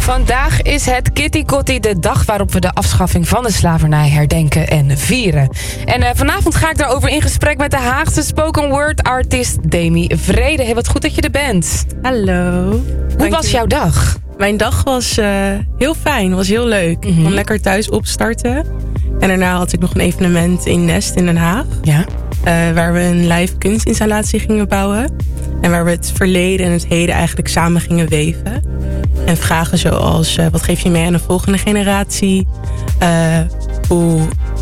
Vandaag is het Kitty Kotti, de dag waarop we de afschaffing van de slavernij herdenken en vieren. En vanavond ga ik daarover in gesprek met de Haagse spoken word artist Demi Vrede. Hey, wat goed dat je er bent. Hallo. Hoe was jouw dag? Mijn dag was heel fijn, was heel leuk. Ik kon lekker thuis opstarten. En daarna had ik nog een evenement in Nest in Den Haag. Ja. Waar we een live kunstinstallatie gingen bouwen. En waar we het verleden en het heden eigenlijk samen gingen weven. En vragen zoals, wat geef je mee aan de volgende generatie? Hoe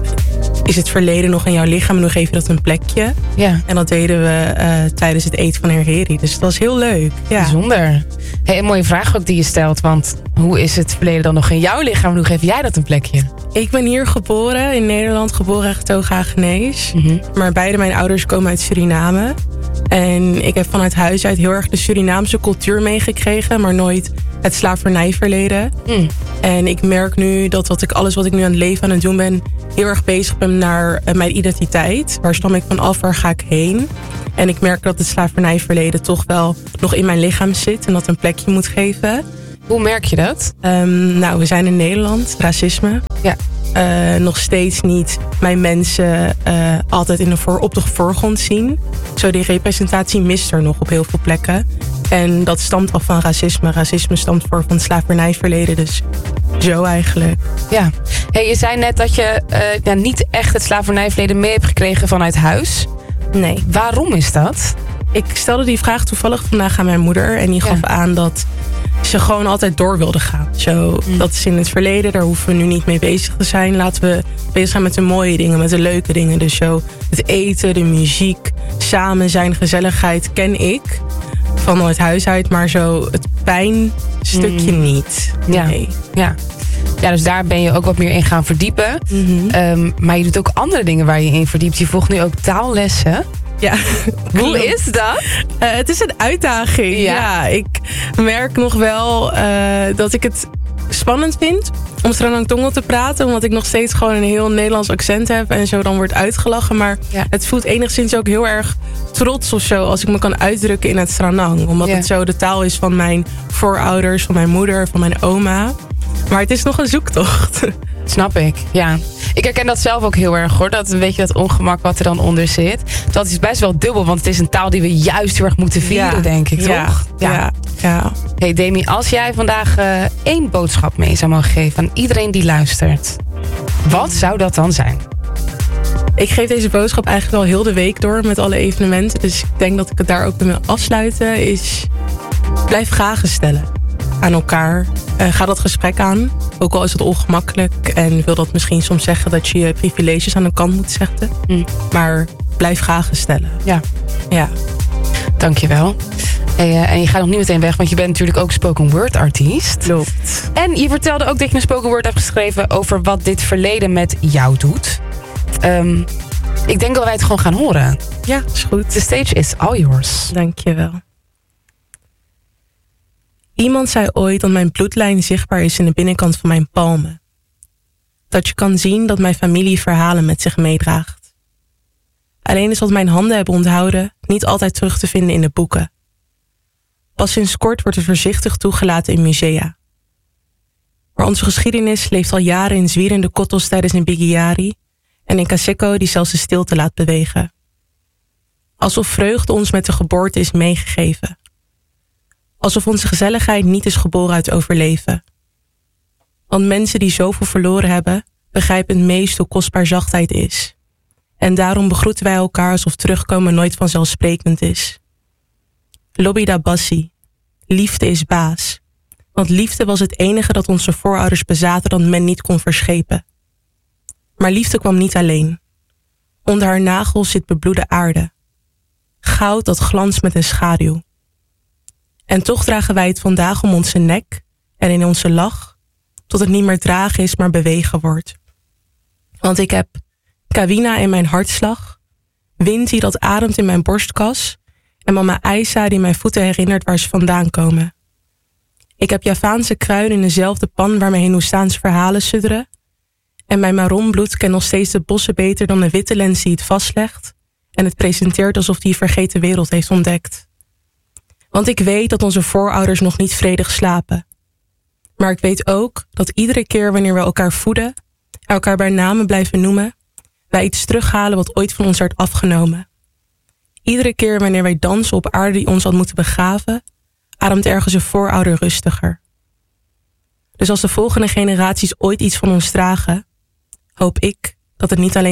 is het verleden nog in jouw lichaam en hoe geef je dat een plekje? Ja. En dat deden we tijdens het eten van Herheri. Dus het was heel leuk. Ja. Bijzonder. Hey, een mooie vraag ook die je stelt. Want hoe is het verleden dan nog in jouw lichaam en hoe geef jij dat een plekje? Ik ben hier geboren, in Nederland, geboren en getogen Hagenees. Maar beide mijn ouders komen uit Suriname. En ik heb vanuit huis uit heel erg de Surinaamse cultuur meegekregen, maar nooit het slavernijverleden. En ik merk nu dat alles wat ik nu aan het leven aan het doen ben, heel erg bezig ben naar mijn identiteit. Waar stam ik van af, waar ga ik heen? En ik merk dat het slavernijverleden toch wel nog in mijn lichaam zit en dat een plekje moet geven. Hoe merk je dat? Nou, we zijn in Nederland, racisme. Ja. Nog steeds niet mijn mensen altijd op de voorgrond zien. Zo die representatie mist er nog op heel veel plekken. En dat stamt af van racisme. Racisme stamt van het slavernijverleden. Dus zo eigenlijk. Ja. Hey, je zei net dat je niet echt het slavernijverleden mee hebt gekregen vanuit huis. Nee. Waarom is dat? Ik stelde die vraag toevallig vandaag aan mijn moeder. En die gaf aan dat ze gewoon altijd door wilde gaan. Dat is in het verleden, daar hoeven we nu niet mee bezig te zijn. Laten we bezig zijn met de mooie dingen, met de leuke dingen. Dus het eten, de muziek, samen zijn, gezelligheid ken ik vanuit huis uit. Maar het pijnstukje niet. Nee. Ja. Ja, dus daar ben je ook wat meer in gaan verdiepen. Maar je doet ook andere dingen waar je in verdiept. Je volgt nu ook taallessen. Ja. Hoe is dat? Het is een uitdaging. Ja, ik merk nog wel dat ik het spannend vind om Sranang Tongel te praten. Omdat ik nog steeds gewoon een heel Nederlands accent heb. En zo dan wordt uitgelachen. Maar het voelt enigszins ook heel erg trots of zo. Als ik me kan uitdrukken in het Sranang. Omdat het zo de taal is van mijn voorouders, van mijn moeder, van mijn oma. Maar het is nog een zoektocht. Snap ik, ja. Ik herken dat zelf ook heel erg hoor. Dat ongemak wat er dan onder zit. Dat is best wel dubbel, want het is een taal die we juist heel erg moeten vieren, denk ik, toch? Ja. Hey Demi, als jij vandaag 1 boodschap mee zou mogen geven aan iedereen die luistert. Wat zou dat dan zijn? Ik geef deze boodschap eigenlijk wel heel de week door met alle evenementen. Dus ik denk dat ik het daar ook mee afsluiten. Is blijf vragen stellen aan elkaar. Ga dat gesprek aan. Ook al is het ongemakkelijk. En wil dat misschien soms zeggen dat je je privileges aan de kant moet zetten. Maar blijf vragen stellen. Ja. Dankjewel. En je gaat nog niet meteen weg, want je bent natuurlijk ook spoken word artiest. Klopt. En je vertelde ook dat je een spoken word hebt geschreven over wat dit verleden met jou doet. Ik denk dat wij het gewoon gaan horen. Ja, is goed. The stage is all yours. Dankjewel. Iemand zei ooit dat mijn bloedlijn zichtbaar is in de binnenkant van mijn palmen. Dat je kan zien dat mijn familie verhalen met zich meedraagt. Alleen is wat mijn handen hebben onthouden niet altijd terug te vinden in de boeken. Pas sinds kort wordt het voorzichtig toegelaten in musea. Maar onze geschiedenis leeft al jaren in zwierende kottels tijdens een Bigiari en in Kaseko die zelfs de stilte laat bewegen. Alsof vreugde ons met de geboorte is meegegeven. Alsof onze gezelligheid niet is geboren uit overleven. Want mensen die zoveel verloren hebben, begrijpen het meest hoe kostbaar zachtheid is. En daarom begroeten wij elkaar alsof terugkomen nooit vanzelfsprekend is. Lobby Bassi. Liefde is baas. Want liefde was het enige dat onze voorouders bezaten dat men niet kon verschepen. Maar liefde kwam niet alleen. Onder haar nagels zit bebloede aarde. Goud dat glanst met een schaduw. En toch dragen wij het vandaag om onze nek en in onze lach, tot het niet meer dragen is, maar bewegen wordt. Want ik heb Kawina in mijn hartslag, wind die dat ademt in mijn borstkas en mama Aisa die mijn voeten herinnert waar ze vandaan komen. Ik heb Javaanse kruiden in dezelfde pan waar mijn Hindoestaanse verhalen sudderen en mijn marronbloed kent nog steeds de bossen beter dan de witte lens die het vastlegt en het presenteert alsof die vergeten wereld heeft ontdekt. Want ik weet dat onze voorouders nog niet vredig slapen. Maar ik weet ook dat iedere keer wanneer we elkaar voeden, elkaar bij namen blijven noemen, wij iets terughalen wat ooit van ons werd afgenomen. Iedere keer wanneer wij dansen op aarde die ons had moeten begraven, ademt ergens een voorouder rustiger. Dus als de volgende generaties ooit iets van ons dragen, hoop ik dat het niet alleen